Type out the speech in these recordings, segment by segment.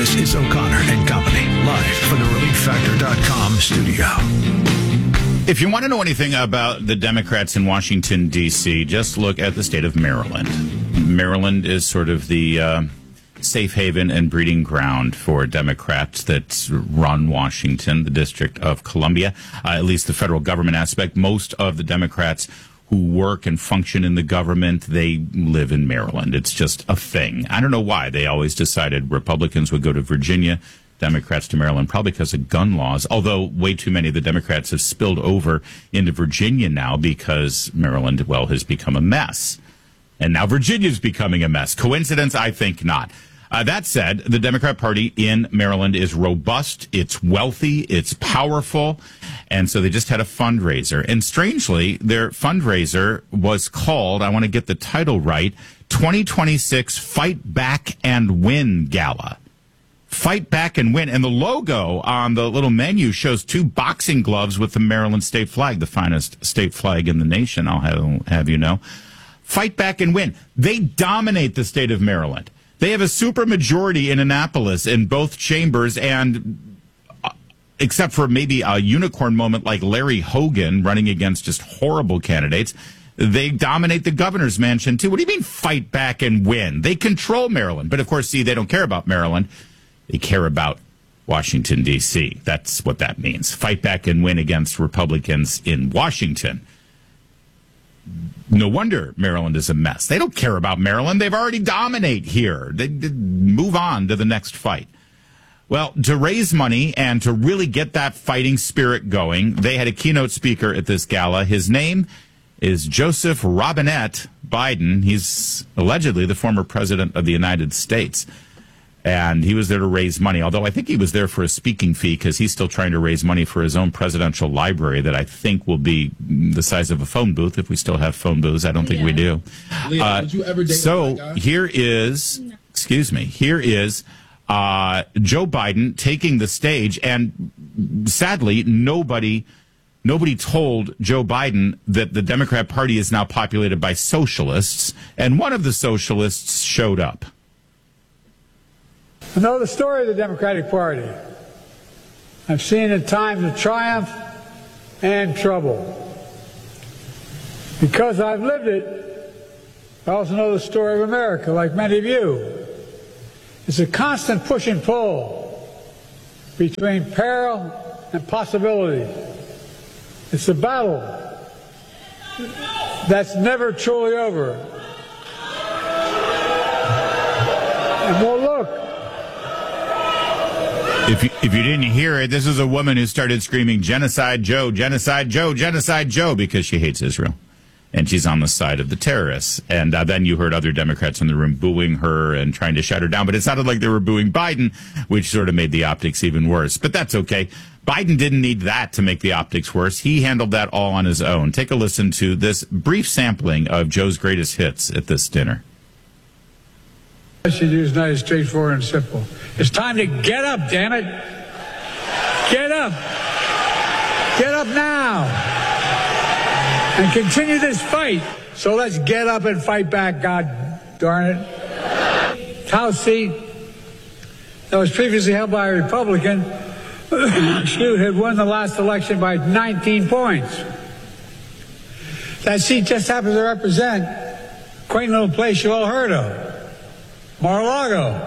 This is O'Connor and Company, live from the ReliefFactor.com studio. If you want to know anything about the Democrats in Washington, D.C., just look at the state of Maryland. Maryland is sort of the safe haven and breeding ground for Democrats that run Washington, the District of Columbia, at least the federal government aspect. Most of the Democrats who work and function in the government, they live in Maryland. It's just a thing. I don't know why. They always decided Republicans would go to Virginia, Democrats to Maryland, probably because of gun laws, although way too many of the Democrats have spilled over into Virginia now because Maryland, well, has become a mess. And now Virginia's becoming a mess. Coincidence? I think not. That said, the Democrat Party in Maryland is robust, it's wealthy, it's powerful, and so they just had a fundraiser. And strangely, their fundraiser was called, I want to get the title right, 2026 Fight Back and Win Gala. Fight Back and Win. And the logo on the little menu shows two boxing gloves with the Maryland state flag, the finest state flag in the nation, I'll have you know. Fight Back and Win. They dominate the state of Maryland. They have a supermajority in Annapolis in both chambers, and except for maybe a unicorn moment like Larry Hogan running against just horrible candidates, they dominate the governor's mansion, too. What do you mean fight back and win? They control Maryland. But, of course, see, they don't care about Maryland. They care about Washington, D.C. That's what that means. Fight back and win against Republicans in Washington. No wonder Maryland is a mess. They don't care about Maryland. They've already dominate here. They move on to the next fight. Well, to raise money and to really get that fighting spirit going, they had a keynote speaker at this gala. His name is Joseph Robinette Biden. He's allegedly the former president of the United States. And he was there to raise money, although I think he was there for a speaking fee because he's still trying to raise money for his own presidential library that I think will be the size of a phone booth if we still have phone booths. I don't think we do. Leah, would you ever date so that guy? here is Joe Biden taking the stage, and sadly, nobody told Joe Biden that the Democrat Party is now populated by socialists, and one of the socialists showed up. I know the story of the Democratic Party. I've seen it times of triumph and trouble. Because I've lived it, I also know the story of America, like many of you. It's a constant push and pull between peril and possibility. It's a battle that's never truly over. And we'll look. If you didn't hear it, this is a woman who started screaming, "Genocide Joe, Genocide Joe, Genocide Joe," because she hates Israel. And she's on the side of the terrorists. And then you heard other Democrats in the room booing her and trying to shut her down. But it sounded like they were booing Biden, which sort of made the optics even worse. But that's okay. Biden didn't need that to make the optics worse. He handled that all on his own. Take a listen to this brief sampling of Joe's greatest hits at this dinner. I should use nice, straightforward, and simple. It's time to get up, damn it. Get up. Get up now. And continue this fight. So let's get up and fight back, God darn it. House seat that was previously held by a Republican, she had won the last election by 19 points. That seat just happens to represent a quaint little place you all heard of. Mar-a-Lago.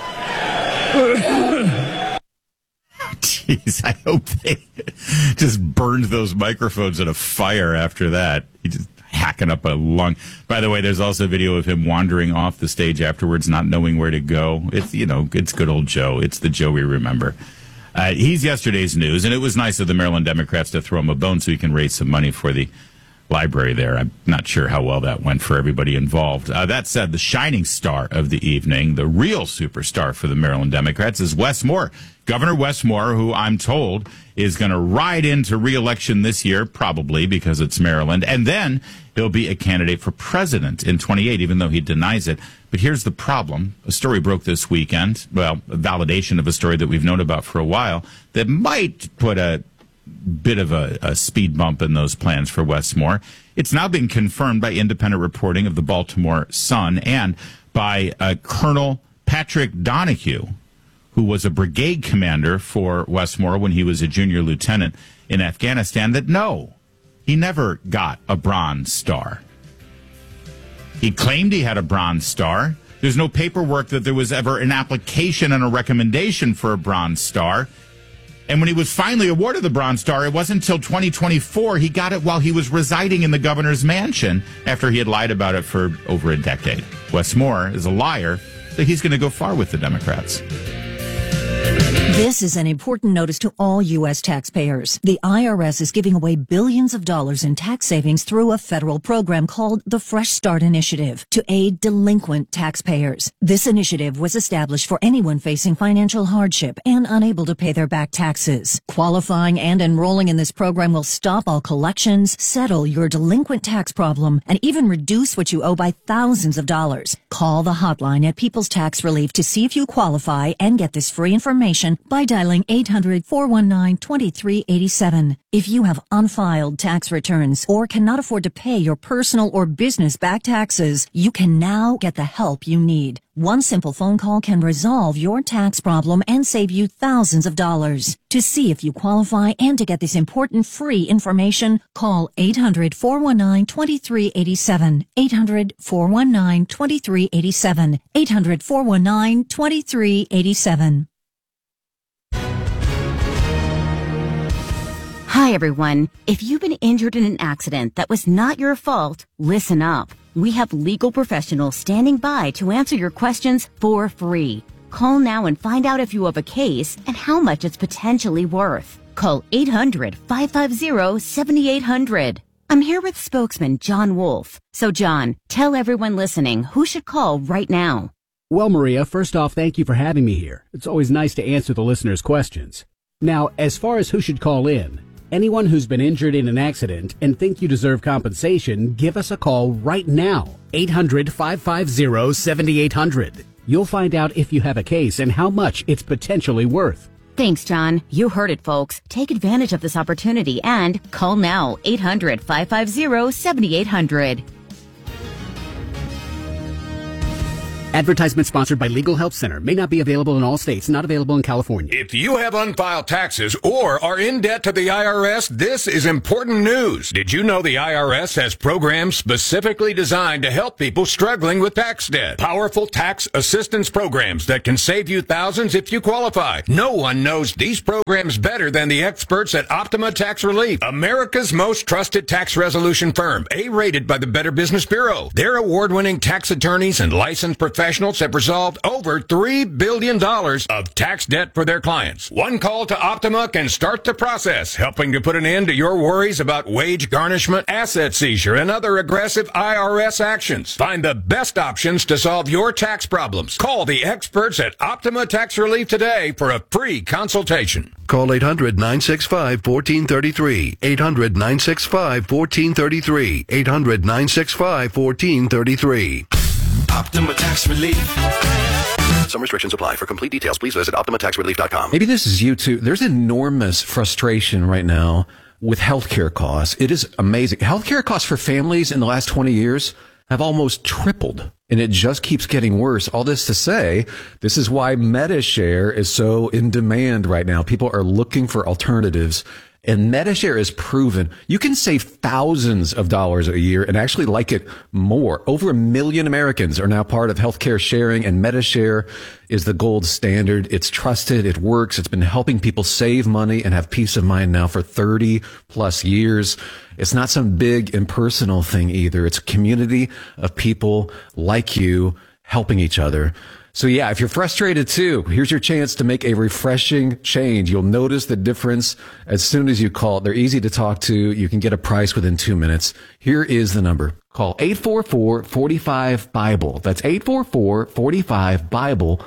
Jeez, I hope they just burned those microphones in a fire after that. He just hacking up a lung. By the way, there's also a video of him wandering off the stage afterwards, not knowing where to go. It's, it's good old Joe. It's the Joe we remember. He's yesterday's news, and it was nice of the Maryland Democrats to throw him a bone so he can raise some money for the library there. I'm not sure how well that went for everybody involved. That said, the shining star of the evening, the real superstar for the Maryland Democrats, is Wes Moore. Governor Wes Moore, who I'm told is going to ride into re-election this year, probably because it's Maryland, and then he'll be a candidate for president in 28, even though he denies it. But here's the problem. A story broke this weekend, well, a validation of a story that we've known about for a while, that might put a bit of a speed bump in those plans for Wes Moore. It's now been confirmed by independent reporting of the Baltimore Sun and by Colonel Patrick Donahue, who was a brigade commander for Westmore when he was a junior lieutenant in Afghanistan, that no, he never got a Bronze Star. He claimed he had a Bronze Star. There's no paperwork that there was ever an application and a recommendation for a Bronze Star. And when he was finally awarded the Bronze Star, it wasn't until 2024 he got it while he was residing in the governor's mansion after he had lied about it for over a decade. Wes Moore is a liar, so he's going to go far with the Democrats. This is an important notice to all U.S. taxpayers. The IRS is giving away billions of dollars in tax savings through a federal program called the Fresh Start Initiative to aid delinquent taxpayers. This initiative was established for anyone facing financial hardship and unable to pay their back taxes. Qualifying and enrolling in this program will stop all collections, settle your delinquent tax problem, and even reduce what you owe by thousands of dollars. Call the hotline at People's Tax Relief to see if you qualify and get this free information by dialing 800-419-2387. If you have unfiled tax returns or cannot afford to pay your personal or business back taxes, you can now get the help you need. One simple phone call can resolve your tax problem and save you thousands of dollars. To see if you qualify and to get this important free information, call 800-419-2387. 800-419-2387. 800-419-2387. Hi, everyone. If you've been injured in an accident that was not your fault, listen up. We have legal professionals standing by to answer your questions for free. Call now and find out if you have a case and how much it's potentially worth. Call 800-550-7800. I'm here with spokesman John Wolf. So, John, tell everyone listening who should call right now. Well, Maria, first off, thank you for having me here. It's always nice to answer the listeners' questions. Now, as far as who should call in, anyone who's been injured in an accident and think you deserve compensation, give us a call right now. 800-550-7800. You'll find out if you have a case and how much it's potentially worth. Thanks, John. You heard it, folks. Take advantage of this opportunity and call now. 800-550-7800. Advertisement sponsored by Legal Help Center. May not be available in all states. Not available in California. If you have unfiled taxes or are in debt to the IRS, this is important news. Did you know the IRS has programs specifically designed to help people struggling with tax debt? Powerful tax assistance programs that can save you thousands if you qualify. No one knows these programs better than the experts at Optima Tax Relief, America's most trusted tax resolution firm, A-rated by the Better Business Bureau. Their award-winning tax attorneys and licensed professionals have resolved over $3 billion of tax debt for their clients. One call to Optima can start the process, helping to put an end to your worries about wage garnishment, asset seizure, and other aggressive IRS actions. Find the best options to solve your tax problems. Call the experts at Optima Tax Relief today for a free consultation. Call 800-965-1433. 800-965-1433. 800-965-1433. Optima Tax Relief. Some restrictions apply. For complete details, please visit OptimaTaxRelief.com. Maybe this is you too. There's enormous frustration right now with healthcare costs. It is amazing. Healthcare costs for families in the last 20 years have almost tripled, and it just keeps getting worse. All this to say, this is why MediShare is so in demand right now. People are looking for alternatives. And MediShare is proven you can save thousands of dollars a year and actually like it more. Over 1 million Americans are now part of healthcare sharing, and MediShare is the gold standard. It's trusted. It works. It's been helping people save money and have peace of mind now for 30 plus years. It's not some big impersonal thing either. It's a community of people like you helping each other. So yeah, if you're frustrated too, here's your chance to make a refreshing change. You'll notice the difference as soon as you call. They're easy to talk to. You can get a price within 2 minutes. Here is the number. Call 844-45-BIBLE. That's 844-45-BIBLE.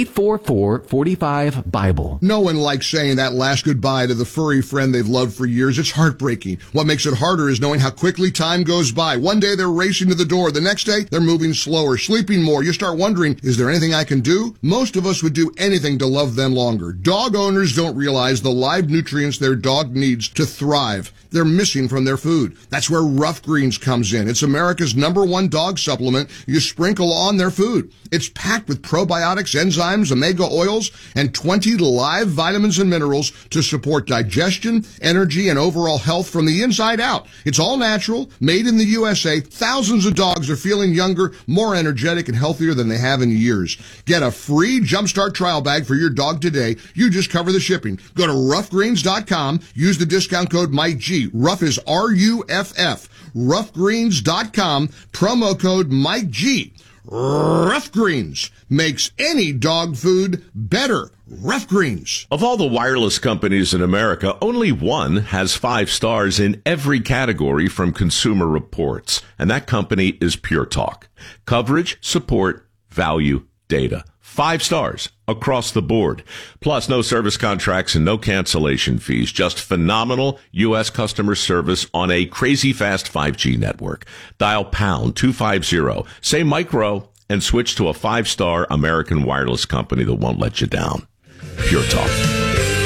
844-45-BIBLE. No one likes saying that last goodbye to the furry friend they've loved for years. It's heartbreaking. What makes it harder is knowing how quickly time goes by. One day they're racing to the door. The next day they're moving slower, sleeping more. You start wondering, is there anything I can do? Most of us would do anything to love them longer. Dog owners don't realize the live nutrients their dog needs to thrive. They're missing from their food. That's where Rough Greens comes in. It's America's #1 dog supplement you sprinkle on their food. It's packed with probiotics, enzymes, enzymes, omega oils, and 20 live vitamins and minerals to support digestion, energy, and overall health from the inside out. It's all natural, made in the USA. Thousands of dogs are feeling younger, more energetic, and healthier than they have in years. Get a free Jumpstart trial bag for your dog today. You just cover the shipping. Go to roughgreens.com. Use the discount code Mike G. Rough is RUFF. Roughgreens.com. Promo code Mike G. Rough Greens makes any dog food better. Rough Greens. Of all the wireless companies in America, only one has 5 stars in every category from Consumer Reports, and that company is Pure Talk. Coverage, support, value, data. 5 stars across the board. Plus, no service contracts and no cancellation fees. Just phenomenal U.S. customer service on a crazy fast 5G network. Dial pound 250. Say micro and switch to a 5-star American wireless company that won't let you down. Pure Talk.